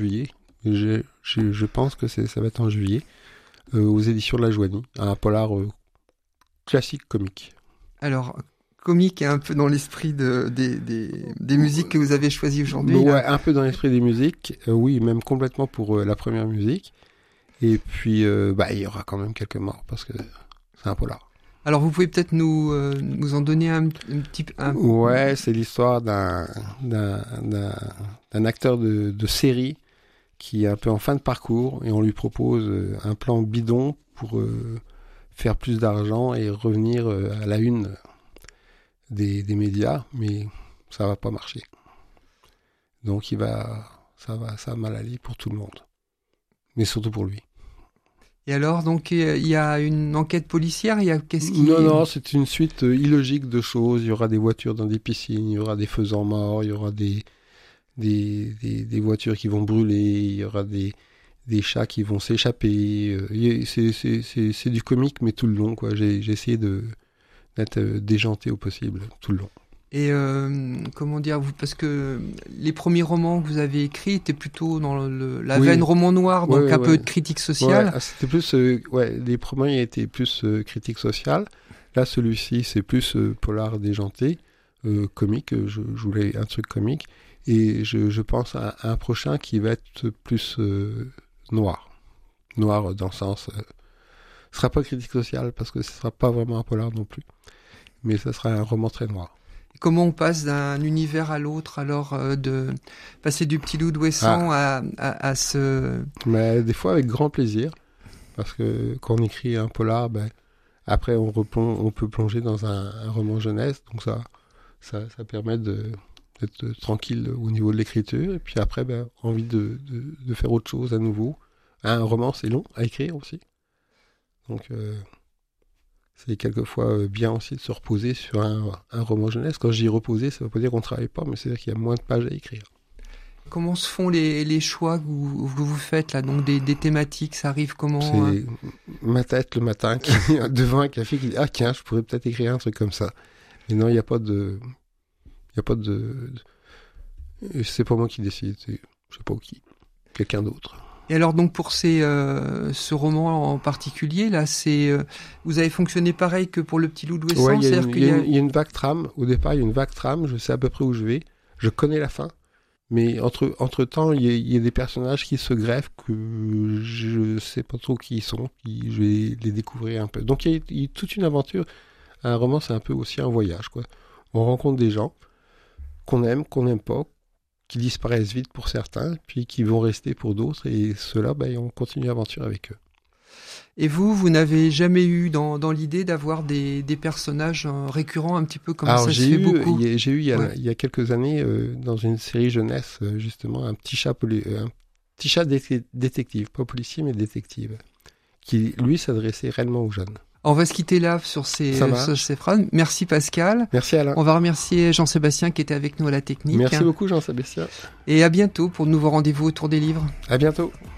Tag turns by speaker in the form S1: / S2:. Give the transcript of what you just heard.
S1: juillet. Je pense que ça va être en juillet, aux éditions de la Joanie, un polar classique comique.
S2: Alors, comique et un peu dans l'esprit des musiques que vous avez choisies aujourd'hui.
S1: Ouais,
S2: là.
S1: un peu dans l'esprit des musiques, oui, même complètement pour la première musique. Et puis, il y aura quand même quelques morts, parce que c'est un polar.
S2: Alors, vous pouvez peut-être nous en donner un petit peu.
S1: Ouais, c'est l'histoire d'un acteur de série qui est un peu en fin de parcours et on lui propose un plan bidon pour faire plus d'argent et revenir à la une des médias, mais ça va pas marcher. Donc ça va mal aller pour tout le monde, mais surtout pour lui.
S2: Et alors, donc, il y a une enquête policière,
S1: Non, c'est une suite illogique de choses. Il y aura des voitures dans des piscines, il y aura des faisans morts, il y aura des voitures qui vont brûler, il y aura des chats qui vont s'échapper. C'est du comique, mais tout le long, quoi. J'ai essayé d'être déjanté au possible, tout le long.
S2: Et comment dire, parce que les premiers romans que vous avez écrits étaient plutôt dans la veine roman noir, donc un peu de critique sociale.
S1: Ouais, c'était plus, les premiers étaient plus critique sociale. Là, celui-ci, c'est plus polar déjanté, comique. Je voulais un truc comique. Et je pense à un prochain qui va être plus noir. Noir dans le sens... ce sera pas critique sociale, parce que ce sera pas vraiment un polar non plus. Mais ça sera un roman très noir.
S2: Comment on passe d'un univers à l'autre, alors de passer du Petit Loup d'Ouessant à ce...
S1: Mais des fois avec grand plaisir, parce que quand on écrit un polar, après on peut plonger dans un roman jeunesse, donc ça permet d'être tranquille au niveau de l'écriture, et puis après envie de faire autre chose à nouveau. Un roman c'est long à écrire aussi, donc... c'est quelquefois bien aussi de se reposer sur un roman jeunesse. Quand je dis reposer, ça ne veut pas dire qu'on ne travaille pas, mais c'est-à-dire qu'il y a moins de pages à écrire.
S2: Comment se font les choix que vous faites là, donc des thématiques, ça arrive comment?
S1: C'est ma tête le matin qui devant un café qui dit « Ah tiens, je pourrais peut-être écrire un truc comme ça ». Mais non, il n'y a pas de... C'est pas moi qui décide, c'est je sais pas qui, quelqu'un d'autre.
S2: Et alors donc pour ce roman en particulier là, vous avez fonctionné pareil que pour Le Petit Loup d'Ouessant.
S1: Ouais, il y a une vague trame. Au départ, il y a une vague trame. Je sais à peu près où je vais. Je connais la fin, mais entre temps, il y a des personnages qui se greffent que je sais pas trop qui ils sont. Je vais les découvrir un peu. Donc il y a toute une aventure. Un roman, c'est un peu aussi un voyage, quoi. On rencontre des gens qu'on aime, qu'on n'aime pas, qui disparaissent vite pour certains, puis qui vont rester pour d'autres, et ceux-là, on continue l'aventure avec eux.
S2: Et vous n'avez jamais eu dans l'idée d'avoir des personnages récurrents un petit peu comme ça se fait beaucoup?
S1: J'ai eu il y a quelques années, dans une série jeunesse, justement, un petit chat détective, pas policier, mais détective, qui, lui, s'adressait réellement aux jeunes.
S2: On va se quitter là sur ces phrases. Merci Pascal.
S1: Merci Alain.
S2: On va remercier Jean-Sébastien qui était avec nous à la technique.
S1: Merci beaucoup Jean-Sébastien.
S2: Et à bientôt pour de nouveaux rendez-vous autour des livres.
S1: À bientôt.